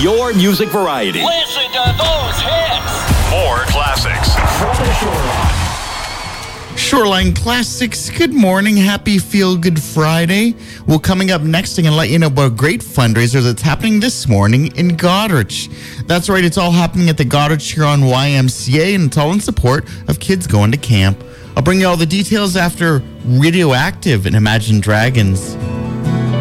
your music variety. Listen to those hits. More classics. From the Shoreline. Shoreline Classics, good morning. Happy Feel Good Friday. Well, coming up next, I'm going to let you know about a great fundraiser that's happening this morning in Goderich. That's right, it's all happening at the Goderich Huron YMCA, and it's all in support of kids going to camp. I'll bring you all the details after Radioactive and Imagine Dragons.